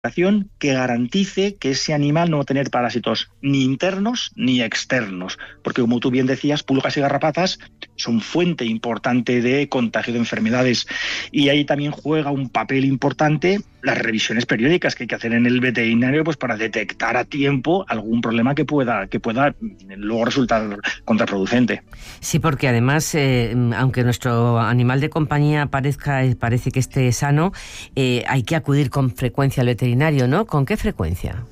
que garantice que ese animal no va a tener parásitos ni internos ni externos, porque como tú bien decías, pulgas y garrapatas son fuente importante de contagio de enfermedades, y ahí también juega un papel importante las revisiones periódicas que hay que hacer en el veterinario, pues para detectar a tiempo algún problema que pueda luego resultar contraproducente. Sí, porque además, aunque nuestro animal de compañía parece que esté sano, hay que acudir con frecuencia al veterinario, ¿no? ¿Con qué frecuencia?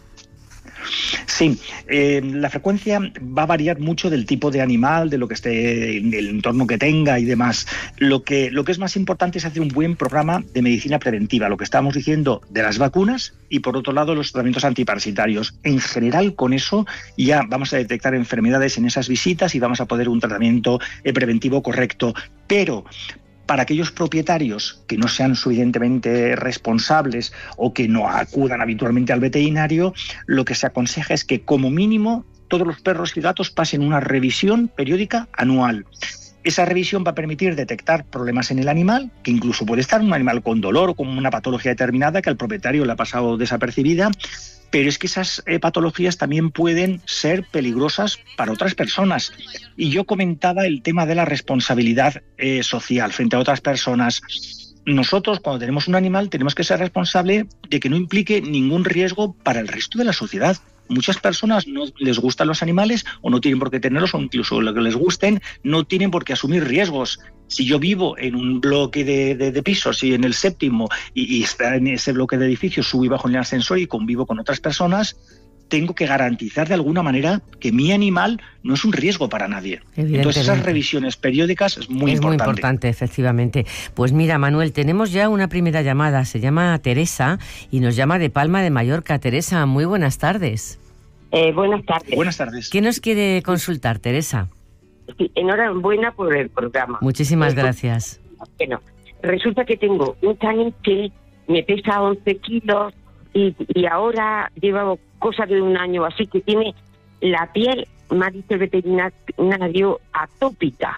Sí, la frecuencia va a variar mucho del tipo de animal, de lo que esté, del entorno que tenga y demás. Lo que es más importante es hacer un buen programa de medicina preventiva, lo que estábamos diciendo de las vacunas y, por otro lado, los tratamientos antiparasitarios. En general, con eso ya vamos a detectar enfermedades en esas visitas y vamos a poder un tratamiento preventivo correcto. Pero para aquellos propietarios que no sean suficientemente responsables o que no acudan habitualmente al veterinario, lo que se aconseja es que, como mínimo, todos los perros y gatos pasen una revisión periódica anual. Esa revisión va a permitir detectar problemas en el animal, que incluso puede estar un animal con dolor o con una patología determinada que al propietario le ha pasado desapercibida, pero es que esas patologías también pueden ser peligrosas para otras personas. Y yo comentaba el tema de la responsabilidad social frente a otras personas. Nosotros, cuando tenemos un animal, tenemos que ser responsables de que no implique ningún riesgo para el resto de la sociedad. Muchas personas no les gustan los animales o no tienen por qué tenerlos, o incluso lo que les gusten, no tienen por qué asumir riesgos. Si yo vivo en un bloque de pisos y en el séptimo y está en ese bloque de edificios, subo y bajo en el ascensor y convivo con otras personas, tengo que garantizar de alguna manera que mi animal no es un riesgo para nadie. Entonces esas revisiones periódicas es muy importante. Es muy importante, efectivamente. Pues mira, Manuel, tenemos ya una primera llamada. Se llama Teresa y nos llama de Palma de Mallorca. Teresa, muy buenas tardes. Buenas tardes. Buenas tardes. ¿Qué nos quiere consultar, Teresa? Sí, enhorabuena por el programa. Muchísimas gracias. Bueno, resulta que tengo un caniche, me pesa 11 kilos y ahora lleva cosa de un año así, que tiene la piel, me ha dicho el veterinario, atópica.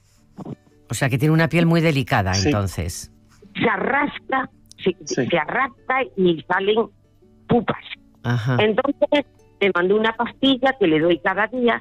O sea, que tiene una piel muy delicada, sí. Entonces. Se arrastra, se arrastra y salen pupas. Ajá. Entonces, le mando una pastilla que le doy cada día,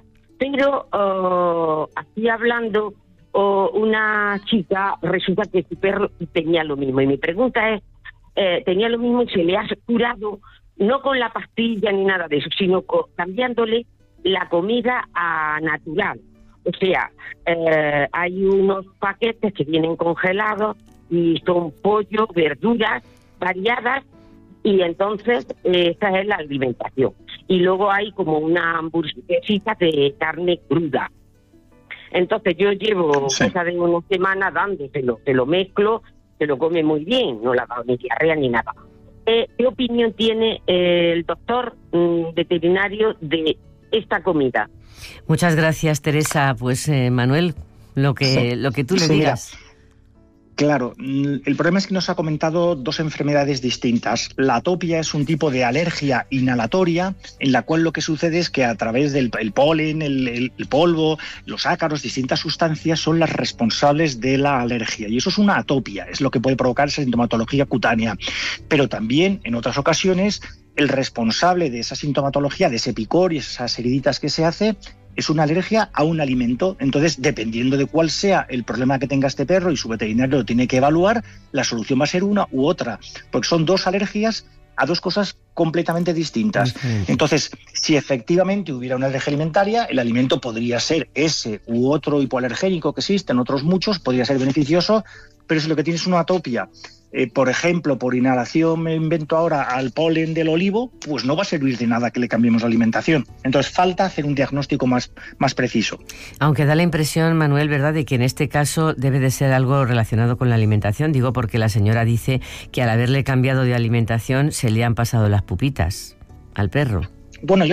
pero así hablando, una chica, resulta que su perro tenía lo mismo. Y mi pregunta es, tenía lo mismo y se le ha curado, no con la pastilla ni nada de eso, sino cambiándole la comida a natural. O sea, hay unos paquetes que vienen congelados y son pollo, verduras variadas, y entonces esa es la alimentación. Y luego hay como una hamburguesita de carne cruda. Entonces yo llevo cosa de una semana dándoselo, se lo mezclo, se lo come muy bien, no le ha dado ni diarrea ni nada. ¿Qué opinión tiene el doctor veterinario de esta comida? Muchas gracias, Teresa. Pues Manuel, lo que tú le digas. Mira, claro, el problema es que nos ha comentado dos enfermedades distintas. La atopia es un tipo de alergia inhalatoria en la cual lo que sucede es que a través del polen, el polvo, los ácaros, distintas sustancias son las responsables de la alergia. Y eso es una atopia, es lo que puede provocar esa sintomatología cutánea. Pero también, en otras ocasiones, el responsable de esa sintomatología, de ese picor y esas heriditas que se hace, es una alergia a un alimento. Entonces, dependiendo de cuál sea el problema que tenga este perro y su veterinario lo tiene que evaluar, la solución va a ser una u otra, porque son dos alergias a dos cosas completamente distintas. Entonces, si efectivamente hubiera una alergia alimentaria, el alimento podría ser ese u otro hipoalergénico que existen, otros muchos, podría ser beneficioso, pero si lo que tienes es una atopia, por ejemplo, por inhalación, me invento ahora, al polen del olivo, pues no va a servir de nada que le cambiemos la alimentación. Entonces falta hacer un diagnóstico más preciso. Aunque da la impresión, Manuel, ¿verdad?, de que en este caso debe de ser algo relacionado con la alimentación. Digo, porque la señora dice que al haberle cambiado de alimentación se le han pasado las pupitas al perro. Bueno, yo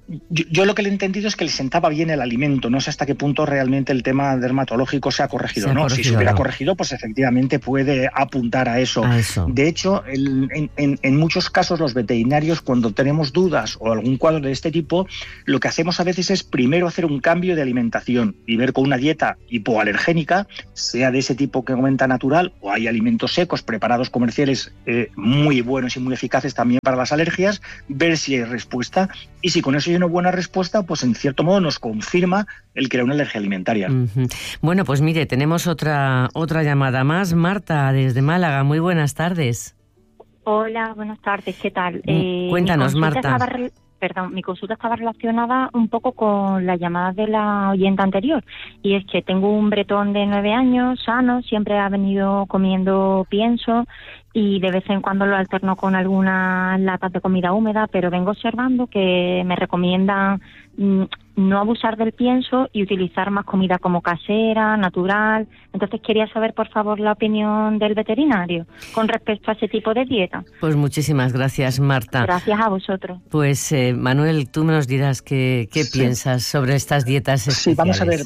Yo lo que le he entendido es que le sentaba bien el alimento. No sé hasta qué punto realmente el tema dermatológico se ha corregido. Si se hubiera corregido, pues efectivamente puede apuntar a eso. De hecho, en muchos casos los veterinarios, cuando tenemos dudas o algún cuadro de este tipo, lo que hacemos a veces es primero hacer un cambio de alimentación y ver con una dieta hipoalergénica, sea de ese tipo que comenta natural, o hay alimentos secos preparados comerciales muy buenos y muy eficaces también para las alergias, ver si hay respuesta, y si con eso hay una buena respuesta, pues en cierto modo nos confirma el que era una alergia alimentaria. Bueno, pues mire, tenemos otra llamada más. Marta, desde Málaga, muy buenas tardes. Hola, buenas tardes, ¿qué tal? Cuéntanos, Marta. Mi consulta estaba relacionada un poco con la llamada de la oyente anterior, y es que tengo un bretón de 9 años, sano, siempre ha venido comiendo pienso y de vez en cuando lo alterno con algunas latas de comida húmeda, pero vengo observando que me recomiendan no abusar del pienso y utilizar más comida como casera, natural. Entonces quería saber, por favor, la opinión del veterinario con respecto a ese tipo de dieta. Pues muchísimas gracias, Marta. Gracias a vosotros. Pues Manuel, tú me nos dirás qué piensas sobre estas dietas especiales. Sí, vamos a ver.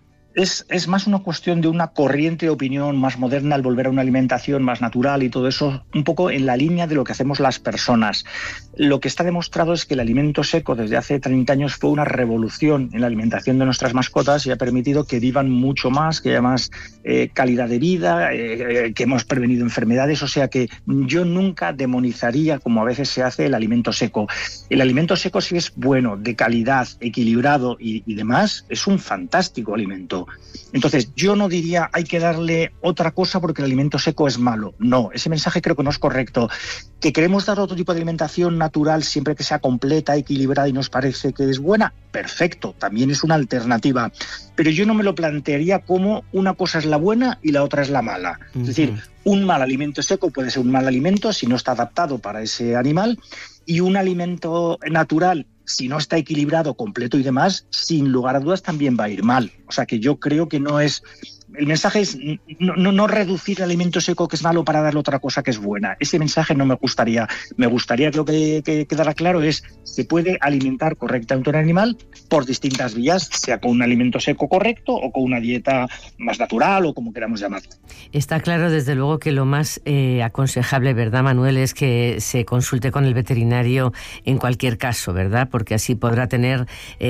Es más una cuestión de una corriente de opinión más moderna al volver a una alimentación más natural y todo eso, un poco en la línea de lo que hacemos las personas. Lo que está demostrado es que el alimento seco desde hace 30 años fue una revolución en la alimentación de nuestras mascotas y ha permitido que vivan mucho más, que haya más calidad de vida, que hemos prevenido enfermedades. O sea que yo nunca demonizaría, como a veces se hace, el alimento seco. El alimento seco, si es bueno, de calidad, equilibrado y demás, es un fantástico alimento. Entonces, yo no diría hay que darle otra cosa porque el alimento seco es malo. No, ese mensaje creo que no es correcto. ¿Que queremos dar otro tipo de alimentación natural siempre que sea completa, equilibrada y nos parece que es buena? Perfecto, también es una alternativa. Pero yo no me lo plantearía como una cosa es la buena y la otra es la mala. Es decir, un mal alimento seco puede ser un mal alimento si no está adaptado para ese animal, y un alimento natural, si no está equilibrado, completo y demás, sin lugar a dudas también va a ir mal. O sea que yo creo que no es... El mensaje es no reducir el alimento seco que es malo para darle otra cosa que es buena. Ese mensaje no me gustaría. Me gustaría que lo que quedara claro es se puede alimentar correctamente un animal por distintas vías, sea con un alimento seco correcto o con una dieta más natural o como queramos llamarlo. Está claro, desde luego, que lo más aconsejable, ¿verdad, Manuel?, es que se consulte con el veterinario en cualquier caso, ¿verdad? Porque así podrá tener,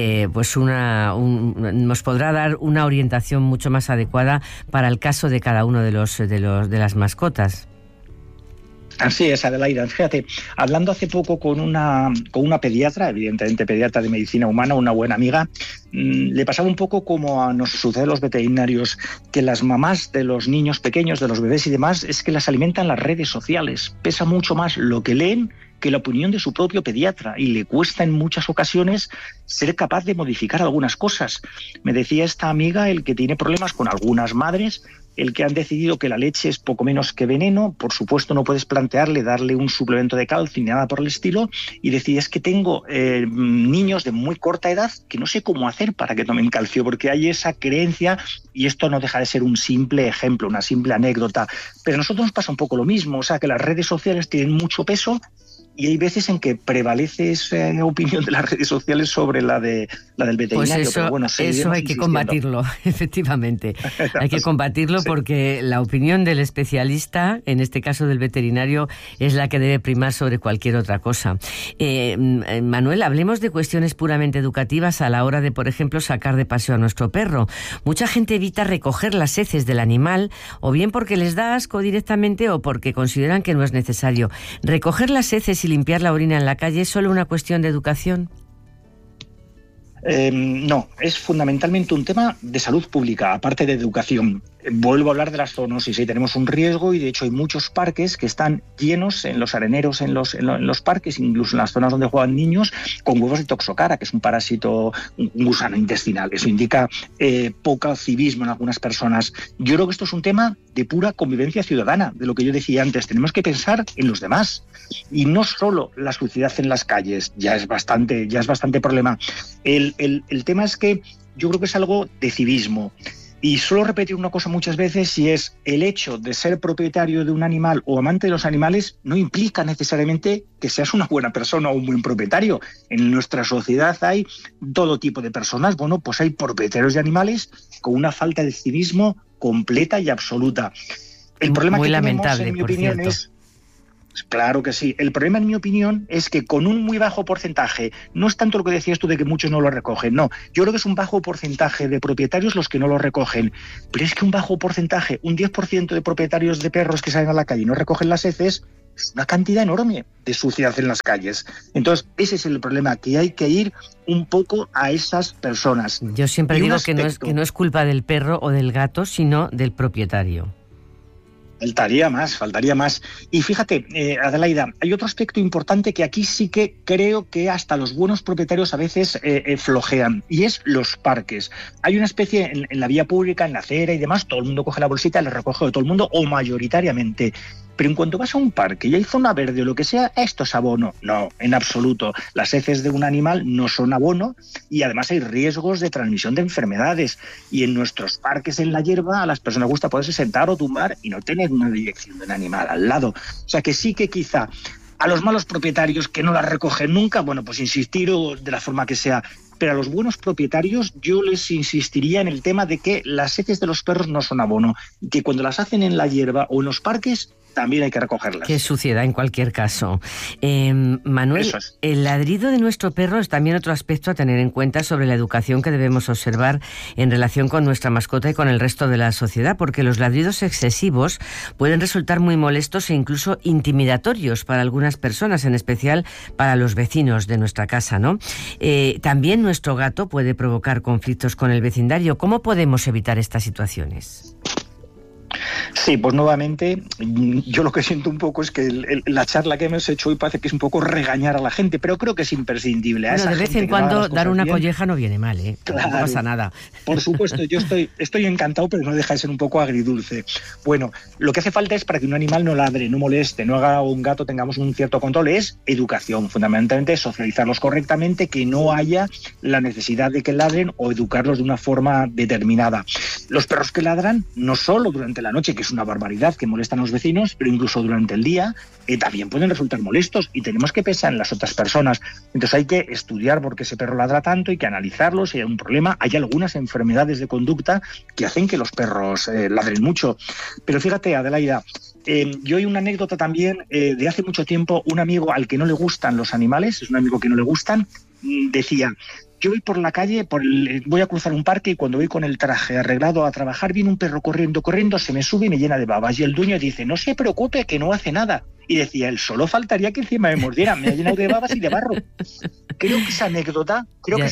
nos podrá dar una orientación mucho más adecuada para el caso de cada uno de las mascotas. Así es, Adelaida. Fíjate, hablando hace poco con una pediatra, evidentemente pediatra de medicina humana, una buena amiga, le pasaba un poco como nos sucede a los veterinarios, que las mamás de los niños pequeños, de los bebés y demás, es que las alimentan las redes sociales. Pesa mucho más lo que leen que la opinión de su propio pediatra, y le cuesta en muchas ocasiones ser capaz de modificar algunas cosas. Me decía esta amiga el que tiene problemas con algunas madres, el que han decidido que la leche es poco menos que veneno. Por supuesto no puedes plantearle darle un suplemento de calcio ni nada por el estilo, y decía, es que tengo niños de muy corta edad que no sé cómo hacer para que tomen calcio, porque hay esa creencia, y esto no deja de ser un simple ejemplo, una simple anécdota. Pero a nosotros nos pasa un poco lo mismo, o sea que las redes sociales tienen mucho peso, y hay veces en que prevalece esa opinión de las redes sociales sobre la del veterinario. Pues eso, pero bueno, eso hay que combatirlo, efectivamente. Hay que combatirlo, sí, porque la opinión del especialista, en este caso del veterinario, es la que debe primar sobre cualquier otra cosa. Manuel, hablemos de cuestiones puramente educativas a la hora de, por ejemplo, sacar de paseo a nuestro perro. Mucha gente evita recoger las heces del animal, o bien porque les da asco directamente o porque consideran que no es necesario. Recoger las heces y limpiar la orina en la calle es solo una cuestión de educación. No, es fundamentalmente un tema de salud pública, aparte de educación. Vuelvo a hablar de las zoonosis. Ahí tenemos un riesgo, y de hecho hay muchos parques que están llenos, en los areneros, en los parques, incluso en las zonas donde juegan niños, con huevos de toxocara, que es un parásito, un gusano intestinal. Eso indica poco civismo en algunas personas. Yo creo que esto es un tema de pura convivencia ciudadana, de lo que yo decía antes. Tenemos que pensar en los demás, y no solo la suciedad en las calles. Ya es bastante problema. El tema es que yo creo que es algo de civismo. Y suelo repetir una cosa muchas veces, y es el hecho de ser propietario de un animal o amante de los animales no implica necesariamente que seas una buena persona o un buen propietario. En nuestra sociedad hay todo tipo de personas. Bueno, pues hay propietarios de animales con una falta de civismo completa y absoluta. El problema muy que lamentable, tenemos, en mi por opinión, cierto. es... Claro que sí. El problema, en mi opinión, es que con un muy bajo porcentaje, no es tanto lo que decías tú de que muchos no lo recogen, no. Yo creo que es un bajo porcentaje de propietarios los que no lo recogen. Pero es que un bajo porcentaje, un 10% de propietarios de perros que salen a la calle y no recogen las heces, es una cantidad enorme de suciedad en las calles. Entonces, ese es el problema, que hay que ir un poco a esas personas. Yo siempre digo que no es culpa del perro o del gato, sino del propietario. Faltaría más. Y fíjate, Adelaida, hay otro aspecto importante que aquí sí que creo que hasta los buenos propietarios a veces flojean, y es los parques. Hay una especie en la vía pública, en la acera y demás, todo el mundo coge la bolsita, la recoge de todo el mundo, o mayoritariamente. Pero en cuanto vas a un parque y hay zona verde o lo que sea, esto es abono. No, en absoluto. Las heces de un animal no son abono, y además hay riesgos de transmisión de enfermedades. Y en nuestros parques, en la hierba, a las personas les gusta poderse sentar o tumbar y no tener una dirección de un animal al lado. O sea que sí que quizá a los malos propietarios que no las recogen nunca, bueno, pues insistir de la forma que sea. Pero a los buenos propietarios yo les insistiría en el tema de que las heces de los perros no son abono, y que cuando las hacen en la hierba o en los parques también hay que recogerlas. Qué suciedad en cualquier caso. Manuel, el ladrido de nuestro perro es también otro aspecto a tener en cuenta sobre la educación que debemos observar en relación con nuestra mascota y con el resto de la sociedad, porque los ladridos excesivos pueden resultar muy molestos e incluso intimidatorios para algunas personas, en especial para los vecinos de nuestra casa, ¿no? También nuestro gato puede provocar conflictos con el vecindario. ¿Cómo podemos evitar estas situaciones? Sí, pues nuevamente, yo lo que siento un poco es que la charla que hemos hecho hoy parece que es un poco regañar a la gente, pero creo que es imprescindible. Bueno, de vez en cuando dar una colleja no viene mal, ¿eh? Claro, no pasa nada. Por supuesto, yo estoy encantado, pero no deja de ser un poco agridulce. Bueno, lo que hace falta es, para que un animal no ladre, no moleste, no haga un gato, tengamos un cierto control, es educación, fundamentalmente socializarlos correctamente, que no haya la necesidad de que ladren o educarlos de una forma determinada. Los perros que ladran, no solo durante la noche, que es una barbaridad, que molestan a los vecinos, pero incluso durante el día también pueden resultar molestos, y tenemos que pensar en las otras personas. Entonces hay que estudiar por qué ese perro ladra tanto, hay que analizarlo, si hay un problema. Hay algunas enfermedades de conducta que hacen que los perros ladren mucho. Pero fíjate, Adelaida, yo hay una anécdota también de hace mucho tiempo. Un amigo al que no le gustan los animales, es un amigo que no le gustan, decía: yo voy por la calle, voy a cruzar un parque, y cuando voy con el traje arreglado a trabajar, viene un perro corriendo, se me sube y me llena de babas. Y el dueño dice: no se preocupe, que no hace nada. Y decía él: solo faltaría que encima me mordiera, me ha llenado de babas y de barro. Creo que esa anécdota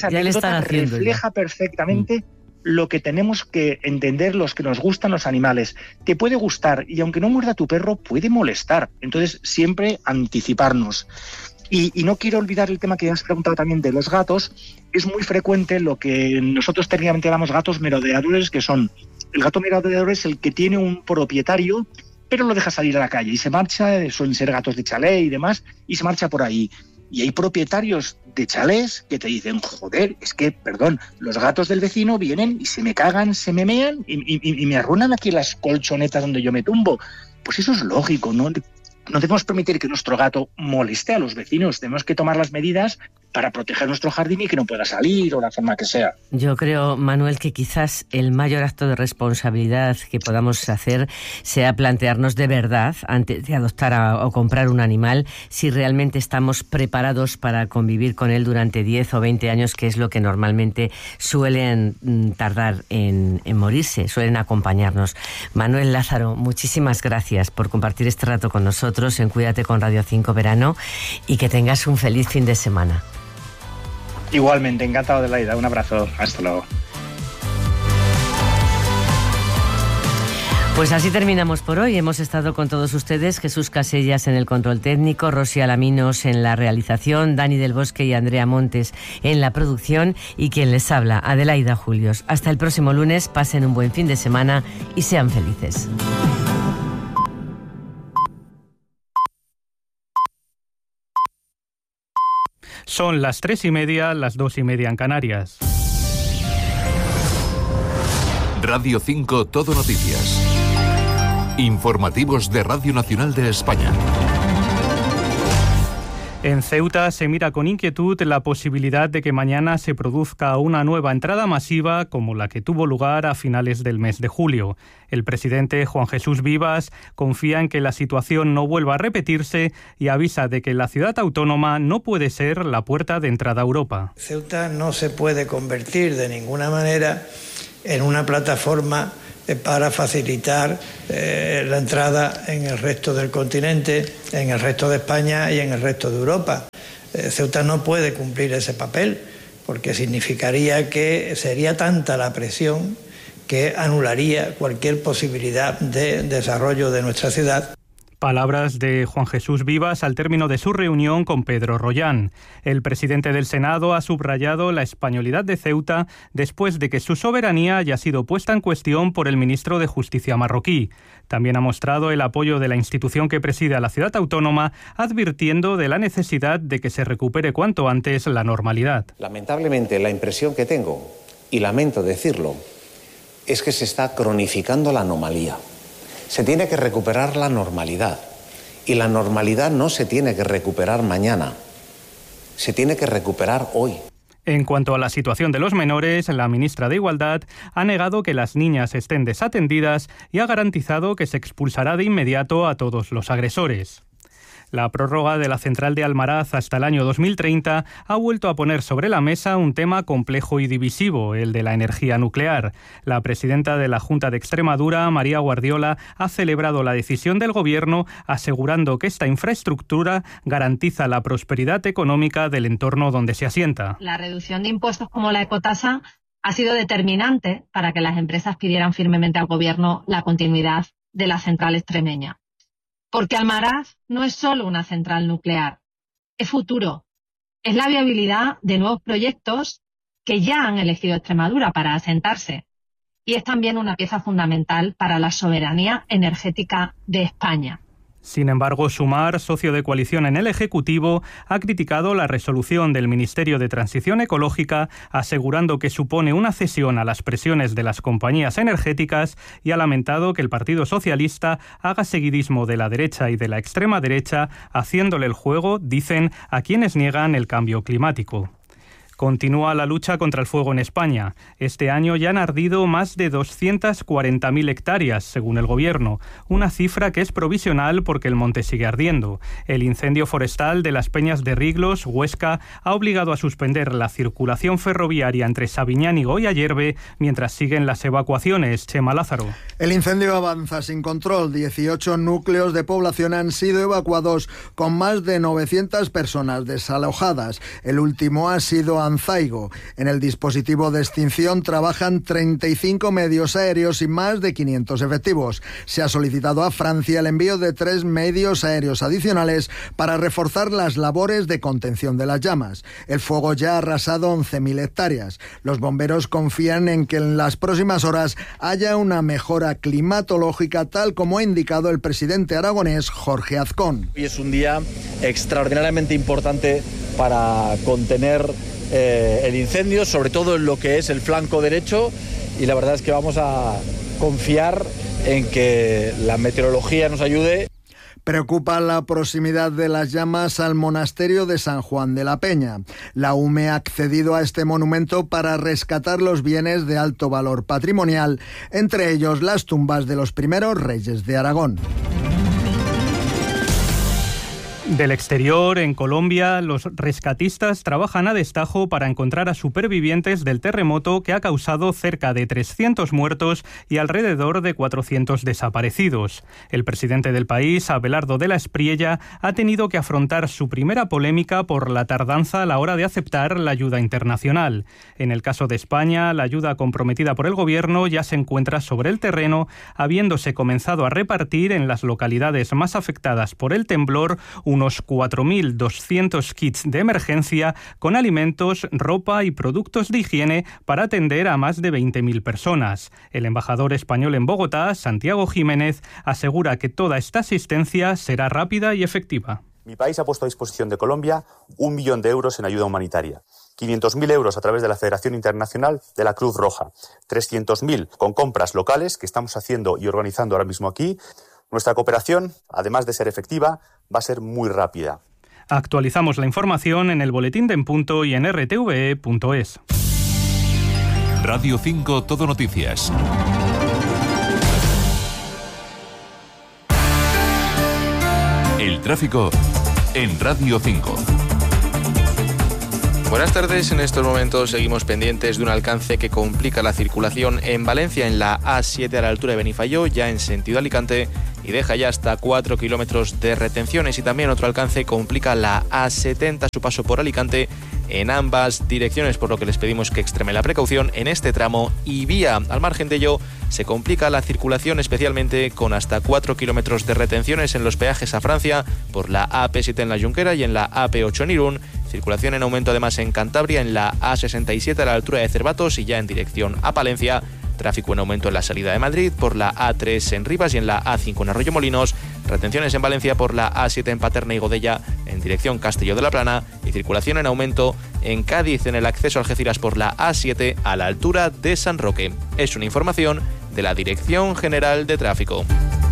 refleja perfectamente lo que tenemos que entender los que nos gustan los animales. Te puede gustar, y aunque no muerda tu perro, puede molestar. Entonces, siempre anticiparnos. Y no quiero olvidar el tema que ya has preguntado también de los gatos. Es muy frecuente lo que nosotros técnicamente llamamos gatos merodeadores, que son... El gato merodeador es el que tiene un propietario, pero lo deja salir a la calle y se marcha. Suelen ser gatos de chalet y demás, y se marcha por ahí. Y hay propietarios de chalés que te dicen: joder, es que, perdón, los gatos del vecino vienen y se me cagan, se me mean y me arruinan aquí las colchonetas donde yo me tumbo. Pues eso es lógico, ¿no? No debemos permitir que nuestro gato moleste a los vecinos. Tenemos que tomar las medidas para proteger nuestro jardín y que no pueda salir, o la forma que sea. Yo creo, Manuel, que quizás el mayor acto de responsabilidad que podamos hacer sea plantearnos de verdad, antes de adoptar o comprar un animal, si realmente estamos preparados para convivir con él durante 10 o 20 años, que es lo que normalmente suelen tardar en morirse, suelen acompañarnos. Manuel Lázaro, muchísimas gracias por compartir este rato con nosotros en Cuídate con Radio 5 Verano, y que tengas un feliz fin de semana. Igualmente, encantado, Adelaida. Un abrazo. Hasta luego. Pues así terminamos por hoy. Hemos estado con todos ustedes: Jesús Casellas en el control técnico, Rosy Alaminos en la realización, Dani del Bosque y Andrea Montes en la producción, y quien les habla, Adelaida Julios. Hasta el próximo lunes, pasen un buen fin de semana y sean felices. Son las 3:30, las 2:30 en Canarias. Radio 5 Todo Noticias. Informativos de Radio Nacional de España. En Ceuta se mira con inquietud la posibilidad de que mañana se produzca una nueva entrada masiva como la que tuvo lugar a finales del mes de julio. El presidente Juan Jesús Vivas confía en que la situación no vuelva a repetirse y avisa de que la ciudad autónoma no puede ser la puerta de entrada a Europa. Ceuta no se puede convertir de ninguna manera en una plataforma para facilitar la entrada en el resto del continente, en el resto de España y en el resto de Europa. Ceuta no puede cumplir ese papel porque significaría que sería tanta la presión que anularía cualquier posibilidad de desarrollo de nuestra ciudad. Palabras de Juan Jesús Vivas al término de su reunión con Pedro Rollán. El presidente del Senado ha subrayado la españolidad de Ceuta después de que su soberanía haya sido puesta en cuestión por el ministro de Justicia marroquí. También ha mostrado el apoyo de la institución que preside a la ciudad autónoma, advirtiendo de la necesidad de que se recupere cuanto antes la normalidad. Lamentablemente, la impresión que tengo, y lamento decirlo, es que se está cronificando la anomalía. Se tiene que recuperar la normalidad. Y la normalidad no se tiene que recuperar mañana. Se tiene que recuperar hoy. En cuanto a la situación de los menores, la ministra de Igualdad ha negado que las niñas estén desatendidas y ha garantizado que se expulsará de inmediato a todos los agresores. La prórroga de la central de Almaraz hasta el año 2030 ha vuelto a poner sobre la mesa un tema complejo y divisivo, el de la energía nuclear. La presidenta de la Junta de Extremadura, María Guardiola, ha celebrado la decisión del Gobierno, asegurando que esta infraestructura garantiza la prosperidad económica del entorno donde se asienta. La reducción de impuestos como la ecotasa ha sido determinante para que las empresas pidieran firmemente al Gobierno la continuidad de la central extremeña. Porque Almaraz no es solo una central nuclear, es futuro, es la viabilidad de nuevos proyectos que ya han elegido Extremadura para asentarse y es también una pieza fundamental para la soberanía energética de España. Sin embargo, Sumar, socio de coalición en el Ejecutivo, ha criticado la resolución del Ministerio de Transición Ecológica, asegurando que supone una cesión a las presiones de las compañías energéticas y ha lamentado que el Partido Socialista haga seguidismo de la derecha y de la extrema derecha, haciéndole el juego, dicen, a quienes niegan el cambio climático. Continúa la lucha contra el fuego en España. Este año ya han ardido más de 240.000 hectáreas, según el Gobierno, una cifra que es provisional porque el monte sigue ardiendo. El incendio forestal de las Peñas de Riglos, Huesca, ha obligado a suspender la circulación ferroviaria entre Sabiñán y Goya Yerbe mientras siguen las evacuaciones. Chema Lázaro. El incendio avanza sin control. 18 núcleos de población han sido evacuados con más de 900 personas desalojadas. El último ha sido Anzaigo. En el dispositivo de extinción trabajan 35 medios aéreos y más de 500 efectivos. Se ha solicitado a Francia el envío de 3 medios aéreos adicionales para reforzar las labores de contención de las llamas. El fuego ya ha arrasado 11.000 hectáreas. Los bomberos confían en que en las próximas horas haya una mejora climatológica, tal como ha indicado el presidente aragonés Jorge Azcón. Hoy es un día extraordinariamente importante para contener el incendio, sobre todo en lo que es el flanco derecho, y la verdad es que vamos a confiar en que la meteorología nos ayude. Preocupa la proximidad de las llamas al monasterio de San Juan de la Peña. La UME ha accedido a este monumento para rescatar los bienes de alto valor patrimonial, entre ellos las tumbas de los primeros reyes de Aragón. Del exterior, en Colombia, los rescatistas trabajan a destajo para encontrar a supervivientes del terremoto que ha causado cerca de 300 muertos y alrededor de 400 desaparecidos. El presidente del país, Abelardo de la Espriella, ha tenido que afrontar su primera polémica por la tardanza a la hora de aceptar la ayuda internacional. En el caso de España, la ayuda comprometida por el gobierno ya se encuentra sobre el terreno, habiéndose comenzado a repartir en las localidades más afectadas por el temblor unos 4.200 kits de emergencia con alimentos, ropa y productos de higiene para atender a más de 20.000 personas. El embajador español en Bogotá, Santiago Jiménez, asegura que toda esta asistencia será rápida y efectiva. Mi país ha puesto a disposición de Colombia 1 millón de euros en ayuda humanitaria. 500.000 euros a través de la Federación Internacional de la Cruz Roja, 300.000 con compras locales que estamos haciendo y organizando ahora mismo aquí. Nuestra cooperación, además de ser efectiva, va a ser muy rápida. Actualizamos la información en el Boletín de En Punto y en rtve.es. Radio 5 Todo Noticias. El tráfico en Radio 5. Buenas tardes, en estos momentos seguimos pendientes de un alcance que complica la circulación en Valencia, en la A7 a la altura de Benifayó, ya en sentido Alicante, y deja ya hasta 4 kilómetros de retenciones, y también otro alcance complica la A70 a su paso por Alicante en ambas direcciones, por lo que les pedimos que extremen la precaución en este tramo y vía. Al margen de ello, se complica la circulación especialmente con hasta 4 kilómetros de retenciones en los peajes a Francia por la AP7 en la Junquera y en la AP8 en Irún. Circulación en aumento además en Cantabria en la A67 a la altura de Cervatos y ya en dirección a Palencia. Tráfico en aumento en la salida de Madrid por la A3 en Rivas y en la A5 en Arroyomolinos. Retenciones en Valencia por la A7 en Paterna y Godella en dirección Castelló de la Plana. Y circulación en aumento en Cádiz en el acceso a Algeciras por la A7 a la altura de San Roque. Es una información de la Dirección General de Tráfico.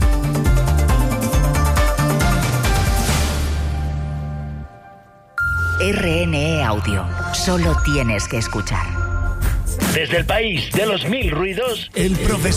RNE Audio. Solo tienes que escuchar. Desde el país de los 1000 ruidos, el profesor